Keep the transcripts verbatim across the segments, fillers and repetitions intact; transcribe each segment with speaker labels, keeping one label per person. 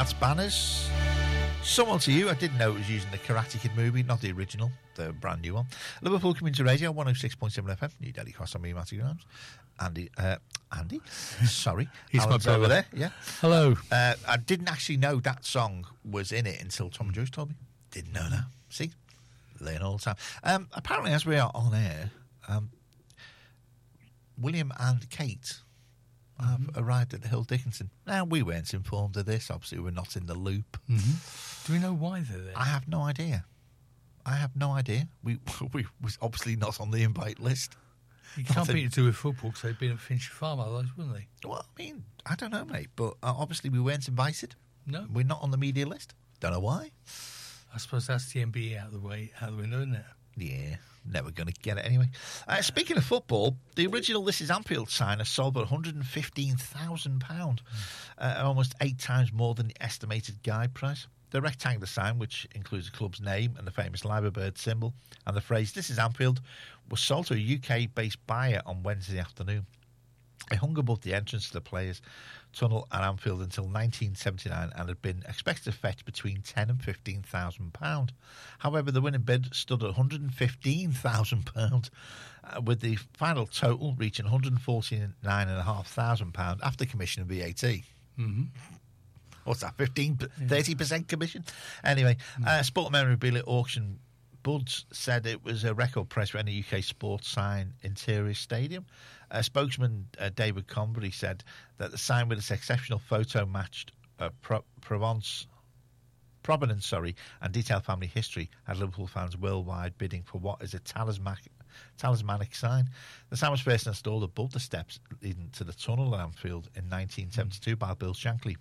Speaker 1: That's Banners. Someone to You. I didn't know it was using the Karate Kid movie, not the original, the brand new one. Liverpool Community Radio, one oh six point seven F M, New Delhi Cross on me, Matty Grams. Andy, uh, Andy, sorry.
Speaker 2: He's
Speaker 1: Alan's
Speaker 2: my brother.
Speaker 1: over there, yeah.
Speaker 2: Hello.
Speaker 1: Uh, I didn't actually know that song was in it until Tom and Joyce told me. Didn't know that. See? Learn all the time. Um, apparently, as we are on air, um, William and Kate have mm-hmm. arrived at the Hill Dickinson. Now, we weren't informed of this. Obviously, we're not in the loop.
Speaker 2: Mm-hmm. Do we know why they're there?
Speaker 1: I have no idea. I have no idea. We we was obviously not on the invite list.
Speaker 2: You can't beat it to with football because they'd been at Finchley Farm otherwise, wouldn't they?
Speaker 1: Well, I mean, I don't know, mate. But uh, obviously, we weren't invited.
Speaker 2: No.
Speaker 1: We're not on the media list. Don't know why.
Speaker 2: I suppose that's the N B A out of the way, out of the window, isn't it?
Speaker 1: Yeah, never going to get it anyway. Uh, speaking of football, the original This Is Anfield sign has sold for one hundred fifteen thousand pounds, mm. uh, almost eight times more than the estimated guide price. The rectangular sign, which includes the club's name and the famous Liver Bird symbol, and the phrase This Is Anfield, was sold to a U K-based buyer on Wednesday afternoon. It hung above the entrance to the Players' Tunnel at Anfield until nineteen seventy-nine and had been expected to fetch between ten and fifteen thousand pounds. However, the winning bid stood at one hundred fifteen thousand pounds, uh, with the final total reaching one hundred forty-nine thousand five hundred pounds after commission and V A T.
Speaker 2: Mm-hmm.
Speaker 1: What's that, fifteen, thirty percent commission? Anyway, mm-hmm. uh, Sport Memorabilia Auction Buds said it was a record price for any U K sports sign interior stadium. Uh, spokesman uh, David Convery said that the sign with its exceptional photo matched uh, Pro- Provence, provenance sorry, and detailed family history had Liverpool fans worldwide bidding for what is a talismanic, talismanic sign. The sign was first installed above the steps leading to the tunnel at Anfield in nineteen seventy-two mm. by Bill Shankly.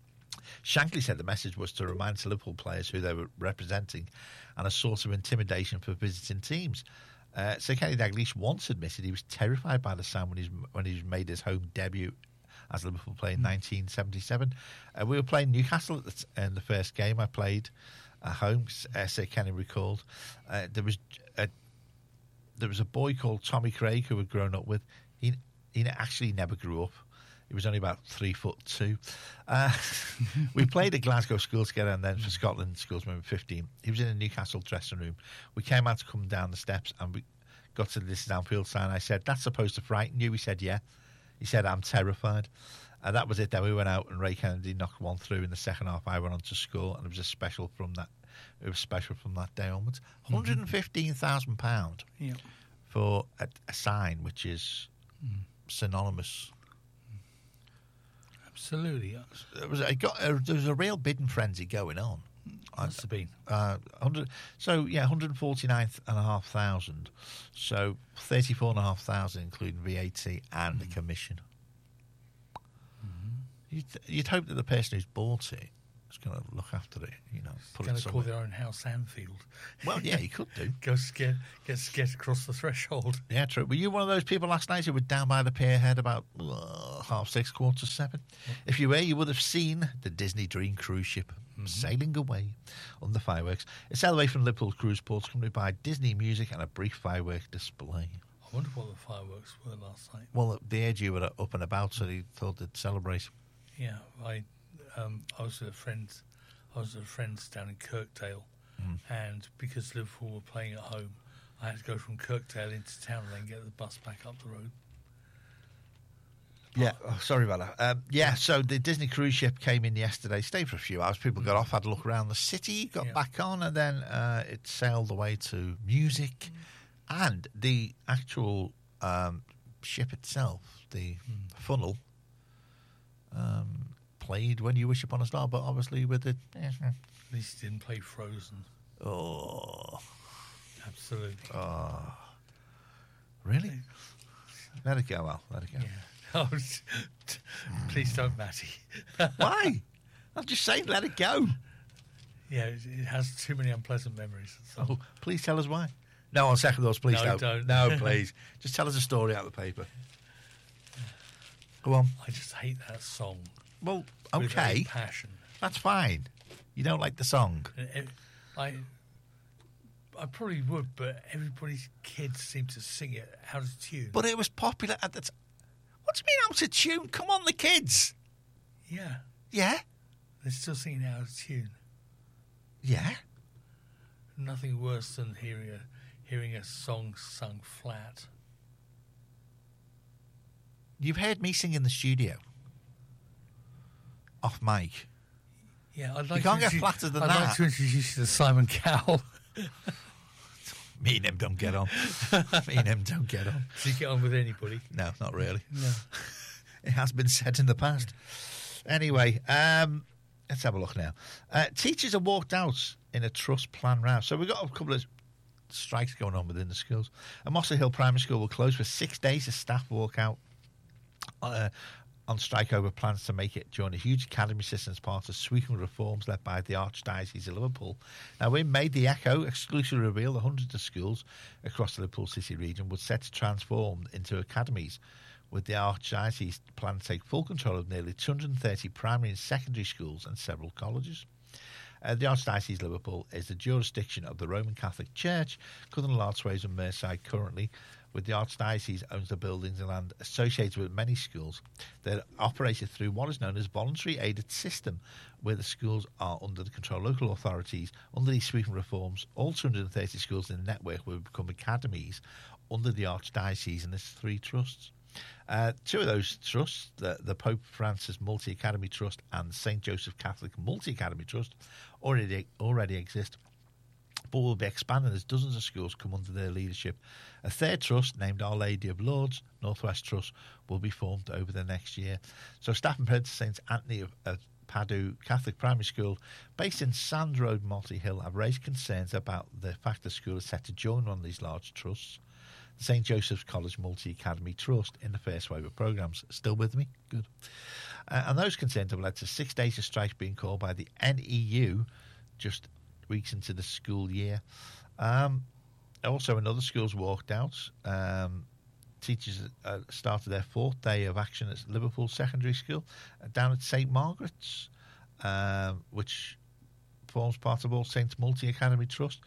Speaker 1: Shankly said the message was to remind Liverpool players who they were representing and a source of intimidation for visiting teams. Uh, Sir Kenny Dalglish once admitted he was terrified by the sound when, he's, when he made his home debut as Liverpool player in nineteen seventy-seven. Uh, we were playing Newcastle at the t- in the first game I played at home, uh, Sir Kenny recalled. Uh, there was a, there was a boy called Tommy Craig who had grown up with. He, he actually never grew up. He was only about three foot two. Uh, we played at Glasgow School together, and then for Scotland schools when we were fifteen. He was in a Newcastle dressing room. We came out to come down the steps, and we got to this Anfield sign. I said, "That's supposed to frighten you?" He said, "Yeah." He said, "I'm terrified." And that was it. Then we went out, and Ray Kennedy knocked one through in the second half. I went on to score, and it was a special from that. It was special from that day onwards. Mm-hmm. one hundred fifteen thousand pounds
Speaker 2: yeah.
Speaker 1: for a, a sign which is mm. synonymous.
Speaker 2: Absolutely.
Speaker 1: There was, a, got a, there was a real bidding frenzy going on.
Speaker 2: Must have been.
Speaker 1: Uh, one hundred, so, yeah, one hundred forty-nine thousand five hundred. So, thirty-four thousand five hundred, including V A T and mm. the commission. Mm-hmm. You'd, you'd hope that the person who's bought it is going to look after it, you know.
Speaker 2: Put going to call their own house Anfield.
Speaker 1: Well, yeah, you could do.
Speaker 2: Go scared, get scared across the threshold.
Speaker 1: Yeah, true. Were you one of those people last night who were down by the pier head about uh, half six, quarter to seven? What? If you were, you would have seen the Disney Dream cruise ship mm-hmm. sailing away on the fireworks. It sailed away from Liverpool Cruise Ports, accompanied by Disney music and a brief firework display.
Speaker 2: I wonder what the fireworks were last night.
Speaker 1: Well, at the age you were up and about, so he thought they'd celebrate.
Speaker 2: Yeah, I, um, I was with a friend. I was with friends down in Kirkdale, mm. and because Liverpool were playing at home, I had to go from Kirkdale into town and then get the bus back up the road.
Speaker 1: Yeah, oh, sorry about that. Um, yeah, so the Disney cruise ship came in yesterday, stayed for a few hours. People got off, had a look around the city, got yeah. back on, and then uh, it sailed away to music. Mm. And the actual um, ship itself, the mm. funnel, um, played When You Wish Upon a Star, but obviously with the...
Speaker 2: At least he didn't play Frozen.
Speaker 1: Oh.
Speaker 2: Absolutely.
Speaker 1: Oh. Really? Let it go, Al. Let it go.
Speaker 2: Yeah. Oh, please don't, Matty.
Speaker 1: Why? I'm just saying, let it go.
Speaker 2: Yeah, it, it has too many unpleasant memories. So.
Speaker 1: Oh, please tell us why. No, on second thoughts, please
Speaker 2: no,
Speaker 1: don't.
Speaker 2: don't.
Speaker 1: No, please. Just tell us a story out of the paper. Go on.
Speaker 2: I just hate that song.
Speaker 1: Well, okay.
Speaker 2: With passion.
Speaker 1: That's fine. You don't like the song.
Speaker 2: I, I probably would, but everybody's kids seem to sing it out of tune.
Speaker 1: But it was popular at the time. What do you mean out of tune? Come on, the kids.
Speaker 2: Yeah.
Speaker 1: Yeah?
Speaker 2: They're still singing out of tune.
Speaker 1: Yeah.
Speaker 2: Nothing worse than hearing a hearing a song sung flat.
Speaker 1: You've heard me sing in the studio. Off mic.
Speaker 2: Yeah, I'd like
Speaker 1: you can't
Speaker 2: to
Speaker 1: get flatter than
Speaker 2: I'd
Speaker 1: that.
Speaker 2: I'd like to introduce you to Simon Cowell.
Speaker 1: Me and him don't get on. Me and him don't get on.
Speaker 2: Do you get on with anybody?
Speaker 1: No, not really.
Speaker 2: No.
Speaker 1: It has been said in the past. Anyway, um, let's have a look now. Uh, teachers are walked out in a trust plan round. So we've got a couple of strikes going on within the schools. A Mossley Hill Primary School will close for six days as staff walk out uh, on strike over plans to make it during a huge academy system as part of sweeping reforms led by the Archdiocese of Liverpool. Now, in May, the Echo exclusively revealed that hundreds of schools across the Liverpool City region would set to transform into academies, with the Archdiocese plan to take full control of nearly two hundred thirty primary and secondary schools and several colleges. Uh, the Archdiocese of Liverpool is the jurisdiction of the Roman Catholic Church, covering large swathes of Merseyside currently, with the Archdiocese owns the buildings and land associated with many schools. They're operated through what is known as voluntary aided system, where the schools are under the control of local authorities. Under these sweeping reforms, all two hundred thirty schools in the network will become academies under the Archdiocese and its three trusts. Uh, two of those trusts, the, the Pope Francis Multi-Academy Trust and Saint Joseph Catholic Multi-Academy Trust, already already exist, but will be expanded as dozens of schools come under their leadership. A third trust, named Our Lady of Lourdes, Northwest Trust, will be formed over the next year. So staff and parents of Saint Anthony of, of Padua Catholic Primary School, based in Sands Road, Mossley Hill, have raised concerns about the fact the school is set to join one of these large trusts. The Saint Joseph's College Multi-Academy Trust in the first wave of programmes. Still with me? Good. Uh, and those concerns have led to six days of strike being called by the N E U just weeks into the school year. Um, also, another school's walked out. Um, teachers uh, started their fourth day of action at Liverpool Secondary School uh, down at Saint Margaret's, um, which forms part of All Saints Multi-Academy Trust.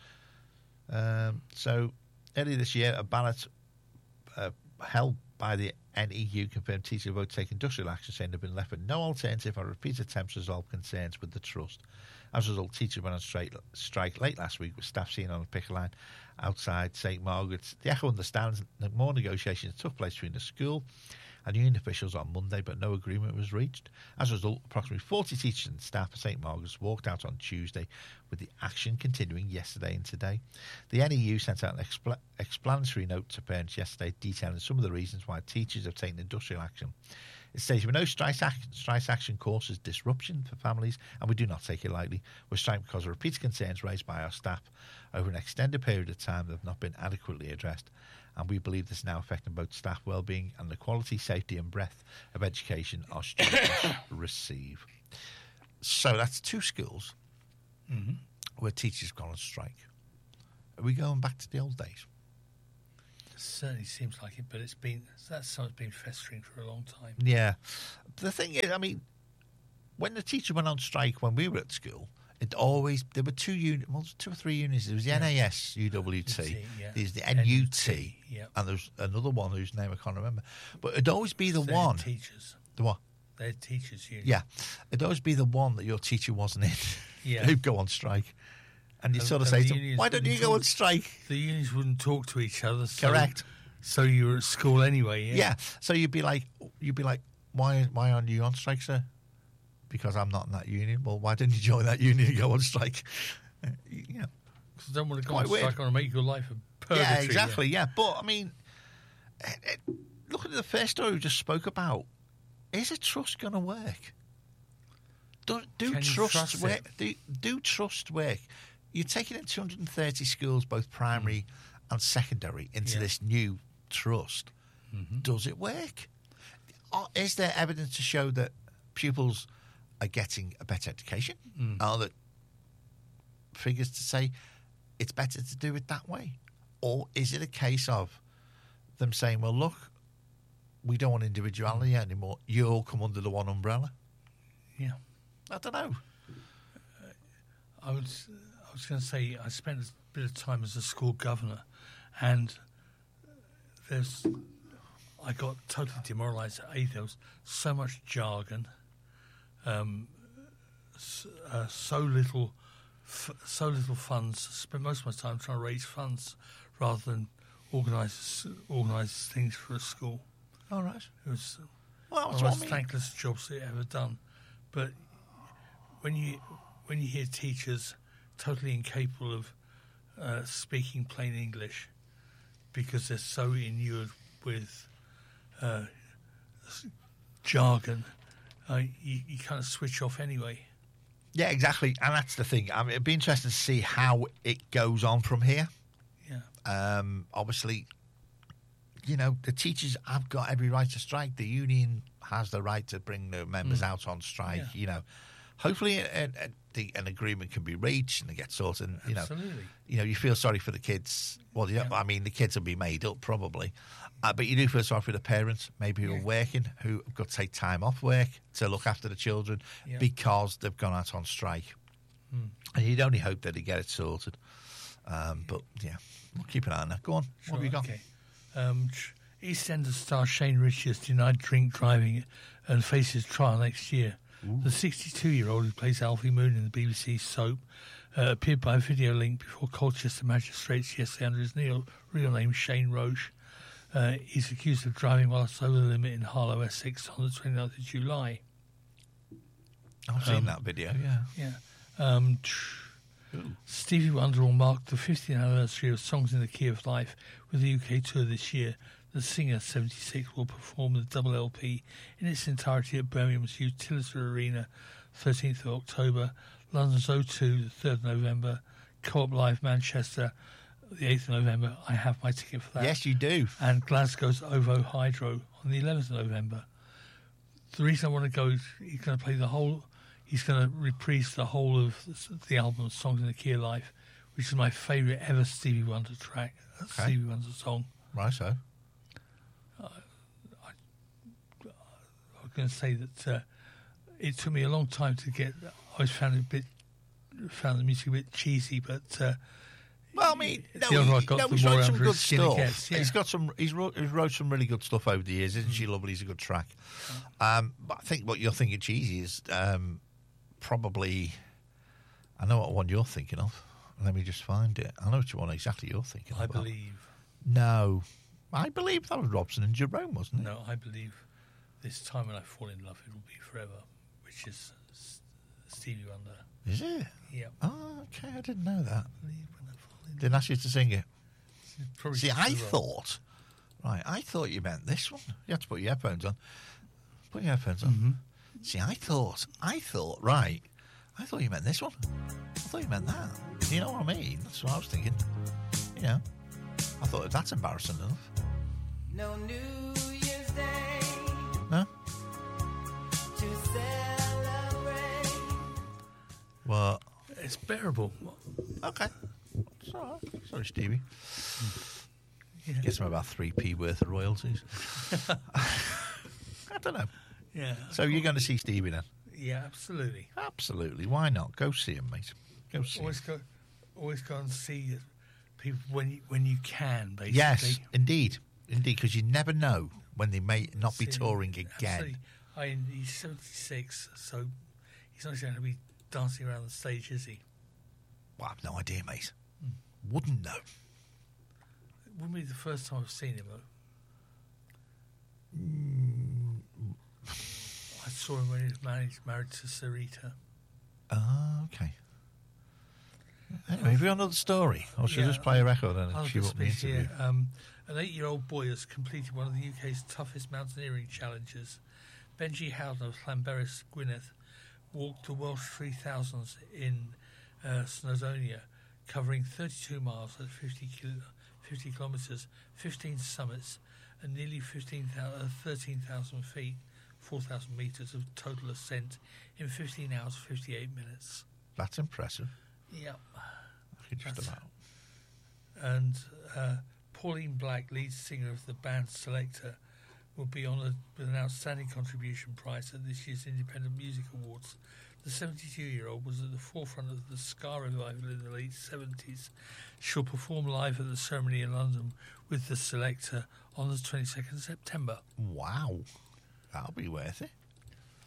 Speaker 1: Um, so... Earlier this year, a ballot uh, held by the N E U confirmed teachers vote to take industrial action, saying they've been left with no alternative or repeat attempts to resolve concerns with the trust. As a result, teachers went on strike, strike late last week, with staff seen on a picket line outside Saint Margaret's. The Echo understands that more negotiations took place between the school and union officials on Monday, but no agreement was reached. As a result, approximately forty teachers and staff at Saint Margaret's walked out on Tuesday, with the action continuing yesterday and today. The N E U sent out an expl- explanatory note to parents yesterday detailing some of the reasons why teachers have taken industrial action. It states, we know strike, act- strike action causes disruption for families, and we do not take it lightly. We're striking because of repeated concerns raised by our staff over an extended period of time that have not been adequately addressed. And we believe this is now affecting both staff well-being and the quality, safety and breadth of education our students receive. So that's two schools
Speaker 2: Mm-hmm.
Speaker 1: where teachers have gone on strike. Are we going back to the old days?
Speaker 2: Certainly seems like it, but it's been that something's been festering for a long time.
Speaker 1: Yeah. The thing is, I mean, when the teacher went on strike when we were at school, it always, there were two uni, well, two or three units. There was the
Speaker 2: Yeah.
Speaker 1: N A S U W T,
Speaker 2: yeah.
Speaker 1: there's the N U T,
Speaker 2: yeah.
Speaker 1: and there's another one whose name I can't remember. But it'd always be the
Speaker 2: They're
Speaker 1: one.
Speaker 2: teachers.
Speaker 1: The what?
Speaker 2: They're teachers. Union.
Speaker 1: Yeah. It'd always be the one that your teacher wasn't in.
Speaker 2: Yeah.
Speaker 1: Who'd go on strike. And you
Speaker 2: And-
Speaker 1: sort of
Speaker 2: and
Speaker 1: say
Speaker 2: the
Speaker 1: to them,
Speaker 2: unions
Speaker 1: why don't you
Speaker 2: wouldn't
Speaker 1: go
Speaker 2: talk-
Speaker 1: on strike?
Speaker 2: The unions wouldn't talk to each other. So,
Speaker 1: Correct.
Speaker 2: So you were at school anyway. Yeah.
Speaker 1: Yeah. So you'd be like, you'd be like, why, why aren't you on strike, sir? Because I'm not in that union. Well, why didn't you join that union and go on strike? Uh, yeah.
Speaker 2: Because I don't want to go
Speaker 1: Quite
Speaker 2: on
Speaker 1: weird.
Speaker 2: strike. I want to make your life a purgatory.
Speaker 1: Yeah, exactly. Yeah. But I mean, it, it, look at the first story we just spoke about. Is a trust going to work? Do, do
Speaker 2: Can you
Speaker 1: trust
Speaker 2: trust
Speaker 1: work?
Speaker 2: it?
Speaker 1: Do, do trust work? You're taking in two hundred thirty schools, both primary and secondary, into
Speaker 2: Yeah.
Speaker 1: this new trust.
Speaker 2: Mm-hmm.
Speaker 1: Does it work? Or is there evidence to show that pupils are getting a better education?
Speaker 2: Mm.
Speaker 1: Are there figures to say it's better to do it that way? Or is it a case of them saying, well, look, we don't want individuality anymore. You all come under the one umbrella?
Speaker 2: Yeah.
Speaker 1: I don't know.
Speaker 2: I was I was going to say I spent a bit of time as a school governor, and there's I got totally demoralised. A, there was so much jargon, um, s- uh, so little, f- so little funds. Spent most of my time trying to raise funds rather than organise organise things for a school.
Speaker 1: All right.
Speaker 2: It was
Speaker 1: Well,
Speaker 2: one
Speaker 1: that's
Speaker 2: of the
Speaker 1: what
Speaker 2: most
Speaker 1: I mean.
Speaker 2: thankless jobs they've ever done. But when you when you hear teachers totally incapable of uh, speaking plain English because they're so inured with uh, s- jargon, uh, you, you kind of switch off anyway.
Speaker 1: Yeah, exactly. And that's the thing. I mean, it'd be interesting to see how it goes on from here.
Speaker 2: Yeah.
Speaker 1: Um, obviously, you know, the teachers have got every right to strike. The union has the right to bring the members
Speaker 2: Mm.
Speaker 1: out on strike.
Speaker 2: Yeah.
Speaker 1: You know, hopefully a, a, the, an agreement can be reached and it gets sorted. And, you know,
Speaker 2: Absolutely.
Speaker 1: you know, you feel sorry for the kids. Well, you know,
Speaker 2: Yeah.
Speaker 1: I mean, the kids will be made up probably, uh, but you do feel sorry for the parents, maybe who
Speaker 2: Yeah.
Speaker 1: are working, who have got to take time off work to look after the children
Speaker 2: Yeah.
Speaker 1: because they've gone out on strike.
Speaker 2: Mm.
Speaker 1: And you'd only hope that they get it sorted. Um, but yeah, we'll keep an eye on that. Go on.
Speaker 2: Sure,
Speaker 1: What have you got?
Speaker 2: Okay. Um, tr- EastEnders star Shane Richards denied drink driving and faces trial next year. The sixty-two-year-old who plays Alfie Moon in the B B C soap uh, appeared by video link before Colchester magistrates yesterday under his real, real name, Shane Roche. Uh, he's accused of driving whilst over the limit in Harlow, Essex on the twenty-ninth of July.
Speaker 1: I've seen
Speaker 2: Um,
Speaker 1: that video, yeah.
Speaker 2: Yeah. Um, tr- Stevie Wonder will mark the fiftieth anniversary of Songs in the Key of Life with the U K tour this year. The singer, seventy-six, will perform the double L P in its entirety at Birmingham's Utilita Arena, thirteenth of October, London's O two, the third of November, Co-op Live Manchester, the eighth of November. I have my ticket for that.
Speaker 1: Yes, you do.
Speaker 2: And Glasgow's OVO Hydro on the eleventh of November. The reason I want to go is he's going to play the whole, he's going to reprise the whole of the album, Songs in the Key of Life, which is my favourite ever Stevie Wonder track, uh,
Speaker 1: Okay.
Speaker 2: Stevie Wonder song.
Speaker 1: Right, so.
Speaker 2: I was going to say that uh, it took me a long time to get, I always found it a bit, found the music a bit cheesy, but uh,
Speaker 1: Well, I mean, no,
Speaker 2: the older
Speaker 1: he,
Speaker 2: I got,
Speaker 1: no,
Speaker 2: the
Speaker 1: he's
Speaker 2: more
Speaker 1: wrote some
Speaker 2: under
Speaker 1: good
Speaker 2: his skin it
Speaker 1: stuff.
Speaker 2: gets. Yeah.
Speaker 1: He's got some. He's wrote, he's wrote some really good stuff over the years. Isn't she lovely? He's a good track. Um, but I think what you're thinking cheesy is um, probably. I know what one you're thinking of. Let me just find it. I know which one exactly you're thinking
Speaker 2: I
Speaker 1: of.
Speaker 2: believe,
Speaker 1: No, I believe that was Robson and Jerome, wasn't it?
Speaker 2: no, I believe this time when I fall in love, it will be forever, which is S- Stevie Wonder.
Speaker 1: Is it?
Speaker 2: Yeah.
Speaker 1: Oh, okay. I didn't know that.
Speaker 2: Believe when I fall in
Speaker 1: Didn't ask you to sing it.
Speaker 2: love. Probably
Speaker 1: See,
Speaker 2: just
Speaker 1: I
Speaker 2: as well.
Speaker 1: thought, right, I thought you meant this one. You have to put your headphones on. Put your headphones on.
Speaker 2: Mm-hmm.
Speaker 1: See, I thought, I thought, right, I thought you meant this one. I thought you meant that. You know what I mean? That's what I was thinking. You know, I thought that's embarrassing enough.
Speaker 3: No New Year's Day
Speaker 1: No?
Speaker 3: to celebrate.
Speaker 1: Well,
Speaker 2: It's bearable.
Speaker 1: okay. It's all right. Sorry, Stevie.
Speaker 2: Yeah.
Speaker 1: Gets him about three p worth of royalties. I don't know.
Speaker 2: Yeah.
Speaker 1: So you're going to see Stevie then?
Speaker 2: Yeah, absolutely.
Speaker 1: Absolutely. Why not? Go see him, mate. Go see him.
Speaker 2: Always go, always go and see people when you, when you can. Basically,
Speaker 1: Yes, indeed. Indeed, because you never know when they may not be
Speaker 2: See,
Speaker 1: touring again.
Speaker 2: Absolutely. I mean, he's seventy-six, so he's not going to be dancing around the stage, is he?
Speaker 1: Well, I've no idea, mate. Wouldn't know.
Speaker 2: It wouldn't be the first time I've seen him, though. I saw him when he was married, married to Sarita.
Speaker 1: Oh, okay. Anyway, have you got another story? Or should I
Speaker 2: Yeah,
Speaker 1: just play a record and
Speaker 2: I'll
Speaker 1: cue
Speaker 2: just
Speaker 1: up the
Speaker 2: speak
Speaker 1: interview?
Speaker 2: here. Um, an eight-year-old boy has completed one of the U K's toughest mountaineering challenges. Benji Howden of Llanberis, Gwynedd, walked the Welsh three thousands in uh, Snowdonia, covering thirty-two miles at fifty, kilo, fifty kilometres, fifteen summits, and nearly fifteen, uh, thirteen thousand feet, four thousand metres of total ascent in fifteen hours, fifty-eight minutes.
Speaker 1: That's impressive.
Speaker 2: Yeah.
Speaker 1: I could just
Speaker 2: That's-
Speaker 1: about.
Speaker 2: And uh, Pauline Black, lead singer of the band Selector, will be honoured with an outstanding contribution prize at this year's Independent Music Awards. The seventy-two-year-old was at the forefront of the ska revival in the late seventies. She'll perform live at the ceremony in London with the Selector on the twenty-second of September.
Speaker 1: Wow. That'll be worth it.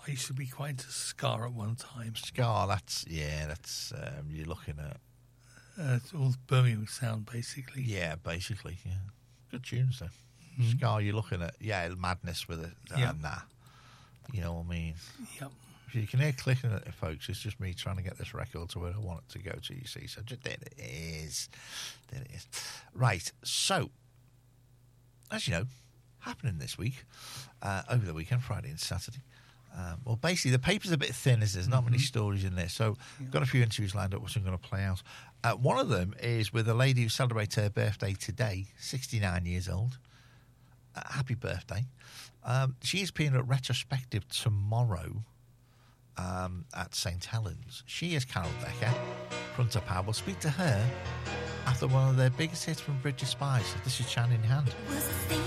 Speaker 2: I used to be quite into ska at one time.
Speaker 1: Ska, that's, yeah, that's, um, you're looking at,
Speaker 2: Uh, it's all Birmingham sound, basically.
Speaker 1: yeah, basically, yeah. Good tunes, though.
Speaker 2: Mhm.
Speaker 1: Ska, you're looking at, yeah, madness with it,
Speaker 2: Yeah.
Speaker 1: and that. You know what I mean?
Speaker 2: Yep.
Speaker 1: If you can hear clicking at it, folks, it's just me trying to get this record to where I want it to go to, you see. So just, there it is. There it is. Right, so, as you know, happening this week, uh, over the weekend, Friday and Saturday. Um, well, basically, the paper's a bit thin, as there's not many stories in there. So,
Speaker 2: Yeah.
Speaker 1: got a few interviews lined up, which I'm going to play out. Uh, one of them is with a lady who celebrates her birthday today, sixty-nine years old. Uh, happy birthday. Um, she is appearing at Retrospective tomorrow um, at Saint Helens. She is Carol Decker, front of power. We'll speak to her after one of their biggest hits from Bridge of Spies. So this is Chan in Hand.
Speaker 4: Was the